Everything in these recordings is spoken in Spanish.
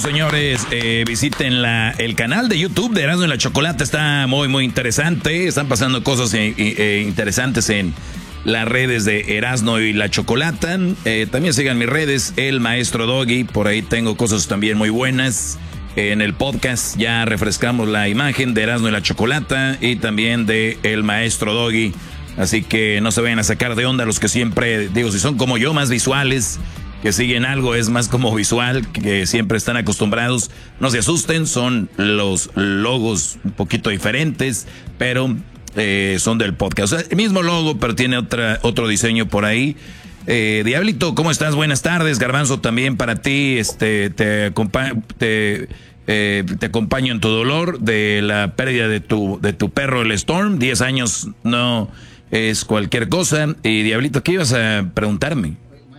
señores, visiten el canal de YouTube de Erasmo y la Chocolata. Está muy, muy interesante. Están pasando cosas interesantes en las redes de Erasmo y la Chocolata. También sigan mis redes, El Maestro Doggy. Por ahí tengo cosas también muy buenas. En el podcast ya refrescamos la imagen de Erasmo y la Chocolata y también de El Maestro Doggy. Así que no se vayan a sacar de onda los que siempre, digo, si son como yo, más visuales, que siguen algo, es más como visual, que siempre están acostumbrados. No se asusten, son los logos un poquito diferentes, pero son del podcast. O sea, el mismo logo, pero tiene otro diseño por ahí. Diablito, ¿cómo estás? Buenas tardes. Garbanzo, también para ti, te acompaño en tu dolor de la pérdida de tu perro, el Storm. 10 años no es cualquier cosa. Y Diablito, ¿qué ibas a preguntarme?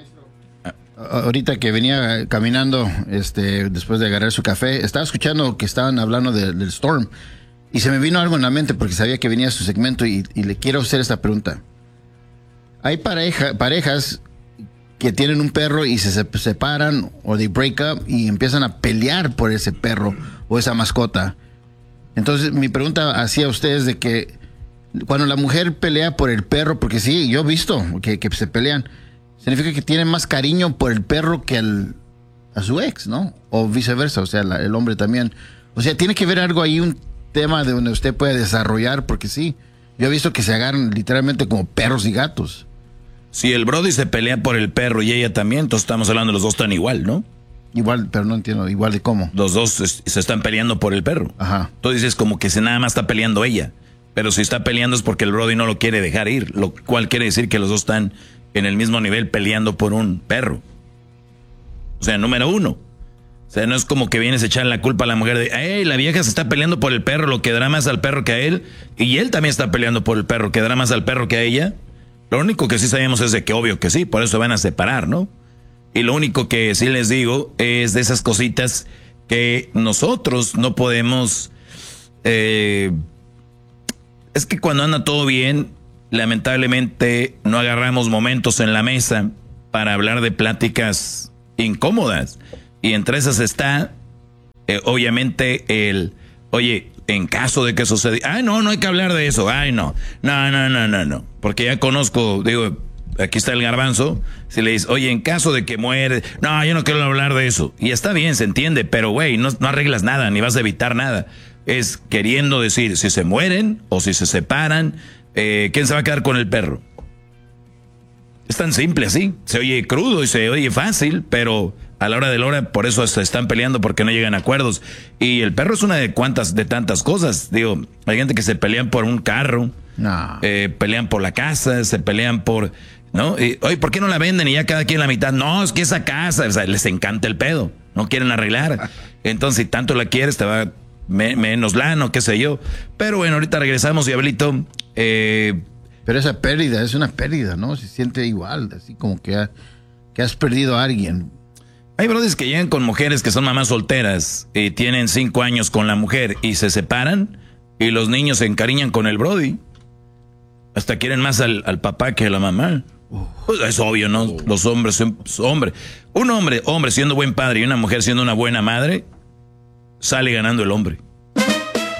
Ahorita que venía caminando, después de agarrar su café, estaba escuchando que estaban hablando del Storm y se me vino algo en la mente porque sabía que venía su segmento y le quiero hacer esta pregunta. Hay parejas que tienen un perro y se separan o they break up y empiezan a pelear por ese perro o esa mascota. Entonces mi pregunta hacia ustedes de que cuando la mujer pelea por el perro, porque sí, yo he visto que se pelean, significa que tiene más cariño por el perro que a su ex, ¿no? O viceversa, o sea, el hombre también. O sea, tiene que ver algo ahí, un tema de donde usted puede desarrollar, porque sí, yo he visto que se agarran literalmente como perros y gatos. Si el Brody se pelea por el perro y ella también, entonces estamos hablando de los dos están igual, ¿no? Igual, pero no entiendo, igual de cómo. Los dos se están peleando por el perro. Ajá. Tú dices como que nada más está peleando ella, pero si está peleando es porque el Brody no lo quiere dejar ir, lo cual quiere decir que los dos están en el mismo nivel peleando por un perro. O sea, número uno. O sea, no es como que vienes a echar la culpa a la mujer de, hey, la vieja se está peleando por el perro, lo quedará más al perro que a él, y él también está peleando por el perro, quedará más al perro que a ella. Lo único que sí sabemos es de que obvio que sí, por eso van a separar, ¿no? Y lo único que sí les digo es de esas cositas que nosotros no podemos... es que cuando anda todo bien, lamentablemente no agarramos momentos en la mesa para hablar de pláticas incómodas. Y entre esas está, obviamente, oye, en caso de que suceda, no hay que hablar de eso, no. Porque ya conozco, digo, aquí está el Garbanzo, si le dices, oye, en caso de que muere, no, yo no quiero hablar de eso. Y está bien, se entiende, pero güey, no arreglas nada, ni vas a evitar nada. Es queriendo decir, si se mueren o si se separan, ¿quién se va a quedar con el perro? Es tan simple así. Se oye crudo y se oye fácil, pero a la hora de la hora, por eso se están peleando porque no llegan a acuerdos. Y el perro es una de tantas cosas. Digo, hay gente que se pelean por un carro, pelean por la casa, se pelean por, ¿no? Y, oye, ¿por qué no la venden y ya cada quien la mitad? No, es que esa casa, o sea, les encanta el pedo, no quieren arreglar. Entonces, si tanto la quieres, te va menos lana, qué sé yo. Pero bueno, ahorita regresamos, Diablito. Pero esa pérdida es una pérdida, ¿no? Se siente igual, así como que has perdido a alguien. Hay brodis que llegan con mujeres que son mamás solteras y tienen 5 años con la mujer y se separan y los niños se encariñan con el brody. Hasta quieren más al papá que a la mamá. Pues es obvio, ¿no? Los hombres son hombres. Un hombre siendo buen padre y una mujer siendo una buena madre, sale ganando el hombre.